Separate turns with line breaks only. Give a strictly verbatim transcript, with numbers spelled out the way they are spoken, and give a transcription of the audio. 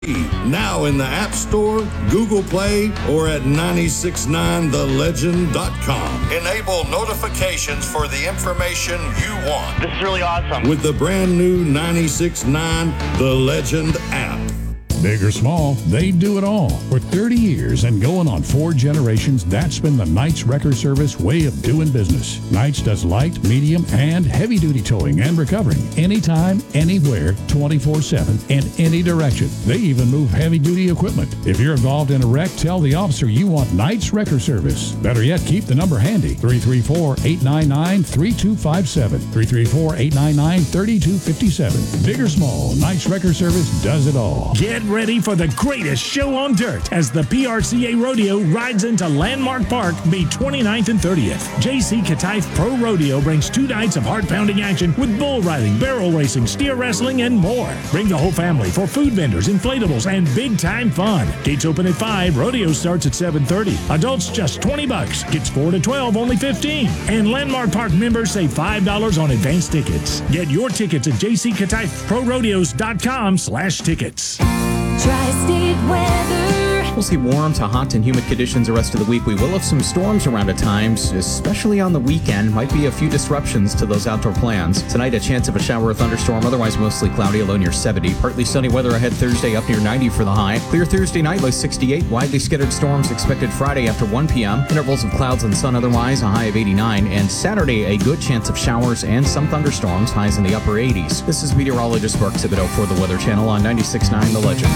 Now in the App Store, Google Play, or at nine six nine the legend dot com. Enable notifications for the information you want.
This is really awesome.
With the brand new nine six nine The Legend app.
Big or small, they do it all. For thirty years and going on four generations, that's been the Knights Wrecker Service way of doing business. Knights does light, medium, and heavy-duty towing and recovering anytime, anywhere, twenty-four seven, in any direction. They even move heavy-duty equipment. If you're involved in a wreck, tell the officer you want Knights Wrecker Service. Better yet, keep the number handy. three three four, eight nine nine, three two five seven. three three four, eight nine nine, three two five seven. Big or small, Knights Wrecker Service does it all.
Get ready for the greatest show on dirt as the P R C A Rodeo rides into Landmark Park May twenty-ninth and thirtieth. J C Kataif Pro Rodeo brings two nights of heart-pounding action with bull riding, barrel racing, steer wrestling, and more. Bring the whole family for food vendors, inflatables, and big-time fun. Gates open at five. Rodeo starts at seven thirty. Adults just twenty bucks. Kids four to twelve, only fifteen. And Landmark Park members save five dollars on advance tickets. Get your tickets at j c kataif pro rodeos dot com slash tickets.
Tri-State weather.
We'll see warm to hot and humid conditions the rest of the week. We will have some storms around at times, especially on the weekend. Might be a few disruptions to those outdoor plans. Tonight, a chance of a shower or thunderstorm, otherwise mostly cloudy, a low near seventy. Partly sunny weather ahead Thursday, up near ninety for the high. Clear Thursday night, low sixty-eight. Widely scattered storms expected Friday after one p.m. Intervals of clouds and sun otherwise, a high of eighty-nine. And Saturday, a good chance of showers and some thunderstorms, highs in the upper eighties. This is meteorologist Mark Thibodeau for the Weather Channel on ninety-six point nine The Legend.